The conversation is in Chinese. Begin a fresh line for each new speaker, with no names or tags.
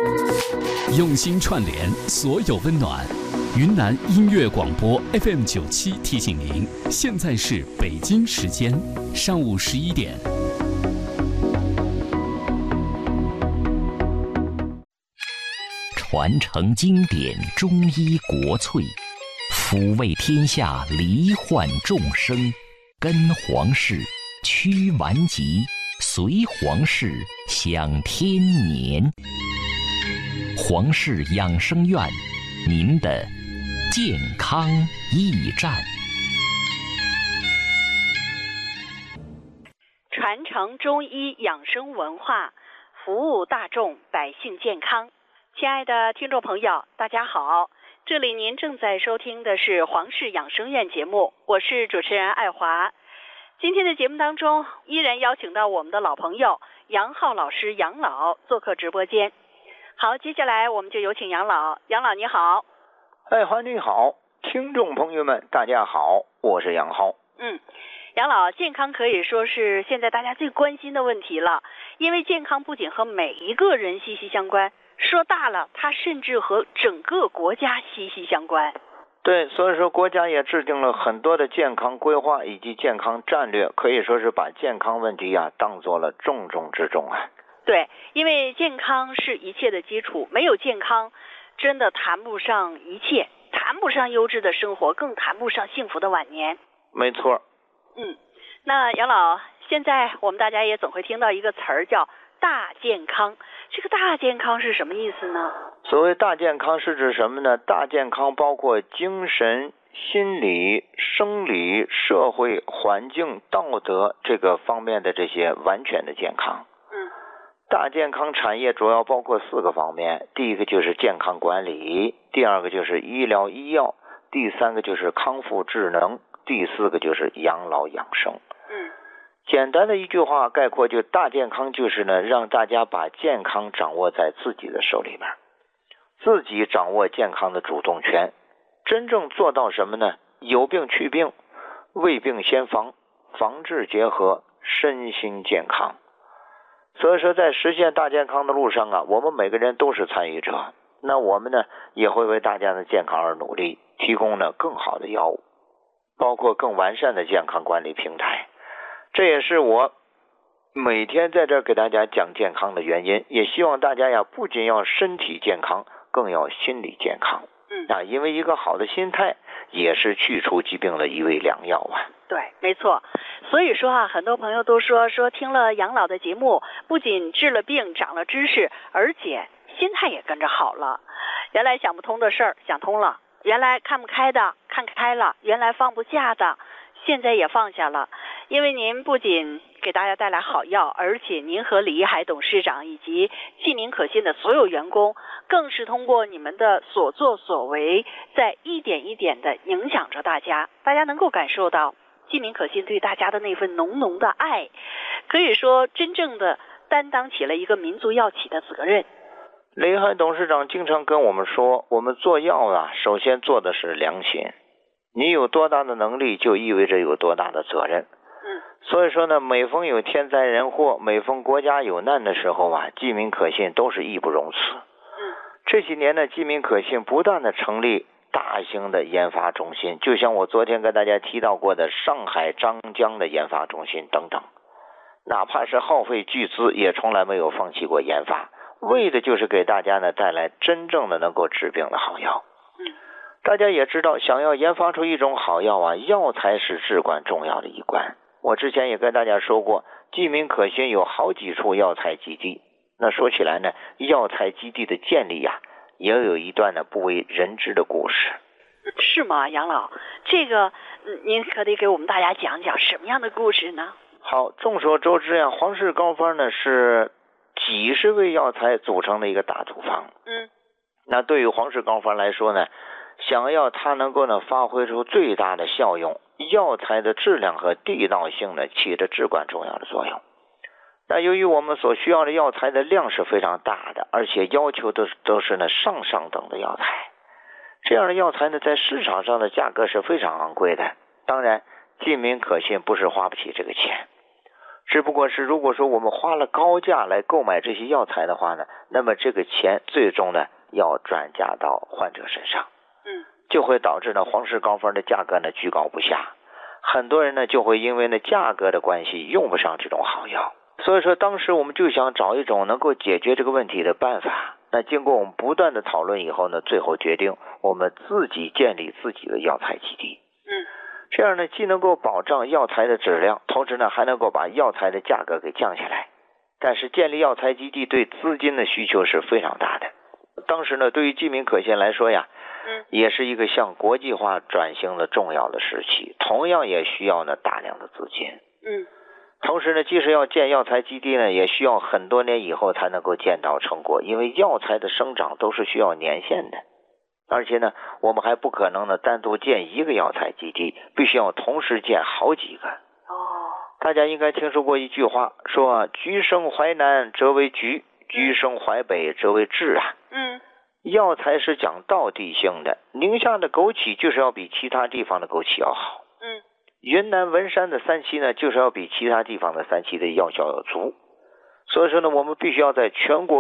用心串联所有温暖。云南音乐广播 FM97提醒您，现在是北京时间上午11点。
传承经典中医国粹，抚慰天下罹患众生，跟皇室驱顽疾，随皇室享天年。皇室养生院，您的健康驿站。
传承中医养生文化，服务大众百姓健康。亲爱的听众朋友，大家好，这里您正在收听的是皇室养生院节目，我是主持人爱华。今天的节目当中，依然邀请到我们的老朋友杨浩老师杨老做客直播间。好，接下来我们就有请杨老。杨老你好。
爱华你好，听众朋友们大家好，我是杨浩。
杨老，健康可以说是现在大家最关心的问题了，因为健康不仅和每一个人息息相关，说大了，它甚至和整个国家息息相关。
对，所以说国家也制定了很多的健康规划以及健康战略，可以说是把健康问题当做了重中之重啊。
对，因为健康是一切的基础，没有健康，真的谈不上一切，谈不上优质的生活，更谈不上幸福的晚年。
没错。
那杨老，现在我们大家也总会听到一个词儿叫大健康，这个大健康是什么意思呢？
所谓大健康是指什么呢？大健康包括精神、心理、生理、社会、环境、道德这个方面的这些完全的健康。大健康产业主要包括4个方面，第一个就是健康管理，第二个就是医疗医药，第三个就是康复智能，第4个就是养老养生。简单的一句话概括，就大健康就是呢，让大家把健康掌握在自己的手里面，自己掌握健康的主动权，真正做到什么呢？有病去病，未病先防，防治结合，身心健康。所以说在实现大健康的路上我们每个人都是参与者，那我们呢也会为大家的健康而努力，提供呢更好的药物，包括更完善的健康管理平台。这也是我每天在这儿给大家讲健康的原因，也希望大家不仅要身体健康，更要心理健康。因为一个好的心态也是去除疾病的一味良药啊。
对，没错。所以说很多朋友都说听了杨老的节目，不仅治了病长了知识，而且心态也跟着好了。原来想不通的事儿想通了，原来看不开的看开了，原来放不下的现在也放下了。因为您不仅给大家带来好药，而且您和李一海董事长以及济民可信的所有员工，更是通过你们的所作所为，在一点一点的影响着大家。大家能够感受到济民可信对大家的那份浓浓的爱，可以说真正的担当起了一个民族药企的责任。
李一海董事长经常跟我们说，我们做药首先做的是良心，你有多大的能力就意味着有多大的责任。所以说呢，每逢有天灾人祸，每逢国家有难的时候济民可信都是义不容辞。这几年呢，济民可信不断的成立大型的研发中心，就像我昨天跟大家提到过的上海张江的研发中心等等，哪怕是耗费巨资也从来没有放弃过研发，为的就是给大家呢带来真正的能够治病的好药。大家也知道，想要研发出一种好药药材是至关重要的一关。我之前也跟大家说过，济民可信有好几处药材基地。那说起来呢，药材基地的建立也有一段不为人知的故事。
是吗，杨老？这个您可得给我们大家讲讲什么样的故事呢？
好，众所周知皇氏膏方呢是几十味药材组成的一个大土方。那对于皇氏膏方来说呢，想要它能够发挥出最大的效用，药材的质量和地道性呢起着至关重要的作用。那由于我们所需要的药材的量是非常大的，而且要求都是上等的药材，这样的药材呢在市场上的价格是非常昂贵的。当然济民可信不是花不起这个钱， 只不过是如果说我们花了高价来购买这些药材的话呢，那么这个钱最终呢要转嫁到患者身上，就会导致呢皇氏膏方的价格呢居高不下，很多人呢就会因为呢价格的关系用不上这种好药。所以说当时我们就想找一种能够解决这个问题的办法。那经过我们不断的讨论以后呢，最后决定我们自己建立自己的药材基地。这样呢既能够保障药材的质量，同时呢还能够把药材的价格给降下来。但是建立药材基地对资金的需求是非常大的。当时呢对于济民可信来说呀，也是一个向国际化转型的重要的时期，同样也需要呢大量的资金。同时呢，即使要建药材基地呢，也需要很多年以后才能够见到成果，因为药材的生长都是需要年限的。而且呢，我们还不可能呢单独建一个药材基地，必须要同时建好几个。大家应该听说过一句话，说橘生淮南则为橘，橘生淮北则为枳啊。药材是讲道地性的，宁夏的枸杞就是要比其他地方的枸杞要好。云南文山的三七呢，就是要比其他地方的三七的药效要足。所以说呢，我们必须要在全国